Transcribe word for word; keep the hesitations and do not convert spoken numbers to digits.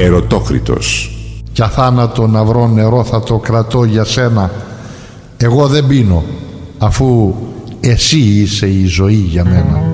Ερωτόκριτος. Κι αθάνατο να βρω νερό θα το κρατώ για σένα. Εγώ δεν πίνω, αφού εσύ είσαι η ζωή για μένα.